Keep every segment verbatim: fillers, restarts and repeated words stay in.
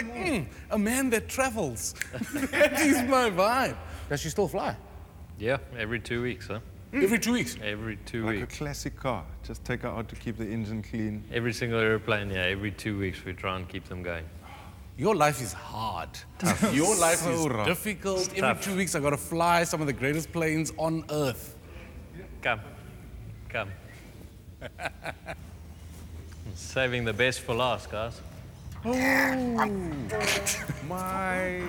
like, mm, a man that travels. That is my vibe. Does she still fly? Yeah, every two weeks, huh? Mm. Every two weeks? Every two like weeks. Like a classic car. Just take her out to keep the engine clean. Every single airplane, yeah, every two weeks we try and keep them going. Your life is hard. Your life So is rough. difficult. It's Every tough. two weeks I gotta fly some of the greatest planes on earth. Come, come. Saving the best for last, guys. Oh, my.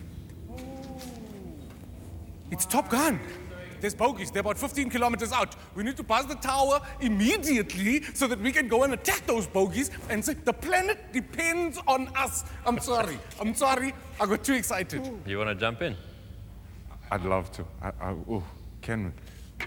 It's Top Gun. There's bogies. They're about fifteen kilometers out. We need to pass the tower immediately so that we can go and attack those bogies and say, the planet depends on us. I'm sorry. I'm sorry. I got too excited. You want to jump in? I'd love to. I, I, oh, can we?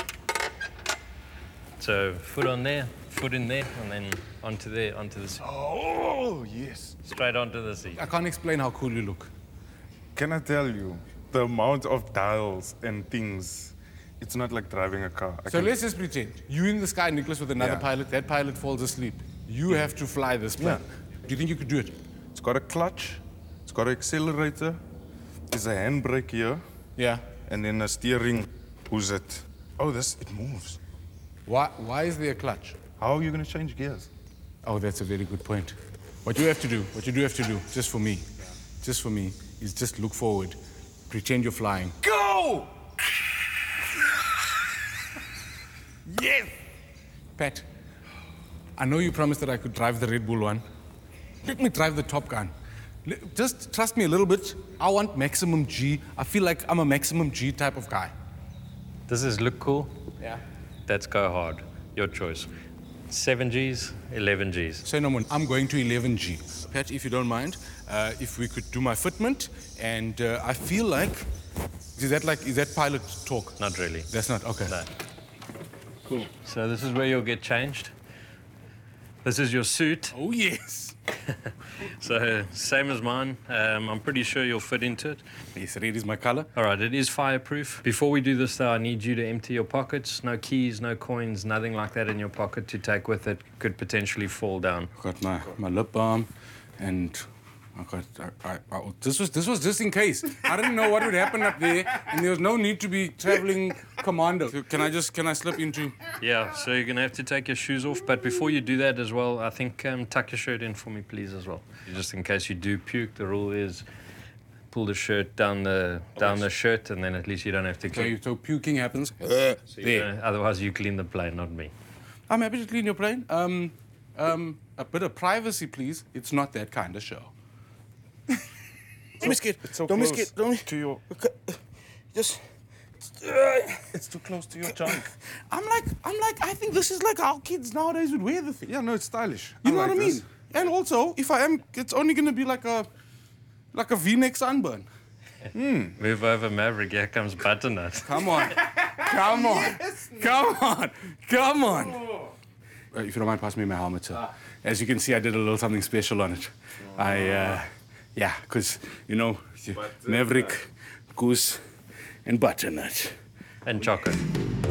So foot on there, foot in there, and then onto there, onto the seat. Oh, yes. Straight onto the seat. I can't explain how cool you look. Can I tell you, the amount of dials and things, it's not like driving a car. I So can... let's just pretend. You in the sky, Nicholas, with another Yeah. pilot. That pilot falls asleep. You have to fly this plane. Yeah. Do you think you could do it? It's got a clutch, it's got an accelerator, there's a handbrake here, Yeah. and then a steering. Who's it? Oh, this, it moves. Why, why is there a clutch? How are you going to change gears? Oh, that's a very good point. What you have to do, what you do have to do, just for me, just for me, is just look forward. Pretend you're flying. Go! Yes! Pat, I know you promised that I could drive the Red Bull one. Let me drive the Top Gun. L- Just trust me a little bit. I want maximum G. I feel like I'm a maximum G type of guy. Does this look cool? Yeah. Let's go hard. Your choice. Seven Gs, eleven Gs. Say no more. I'm going to eleven G. Pat, if you don't mind, uh, if we could do my fitment, and uh, I feel like, is that like, is that pilot talk? Not really. That's not, okay. No. Cool. So this is where you'll get changed. This is your suit. Oh, yes. So same as mine. Um, I'm pretty sure you'll fit into it. Yes, red is my color. All right, it is fireproof. Before we do this, though, I need you to empty your pockets. No keys, no coins, nothing like that in your pocket to take with it. Could potentially fall down. I got my, my lip balm, and I got, I, I, I, this was this was just in case. I didn't know what would happen up there, and there was no need to be traveling commando. So can I just, can I slip into? Yeah, so you're gonna have to take your shoes off. But before you do that as well, I think um, tuck your shirt in for me, please, as well. Just in case you do puke, the rule is pull the shirt down the down the shirt, and then at least you don't have to So, clean. you, so puking happens. So you there. don't- otherwise, you clean the plane, not me. I'm happy to clean your plane. Um, um, a bit of privacy, please. It's not that kind of show. Don't be scared. It's so Don't be close scared. Don't be... to your... Just... It's too close to your junk. I'm like, I'm like, I think this is like how kids nowadays would wear the thing. Yeah, no, it's stylish. You know like what I mean? this. And also, if I am, it's only gonna be like a, like a V-neck sunburn. Move over, Maverick. Here comes Butternut. Come on, come on, come on, come on. Uh, if you don't mind, pass me my helmet, sir. As you can see, I did a little something special on it. I, uh, yeah, because you know, Maverick, Goose, and Butternut. And chocolate.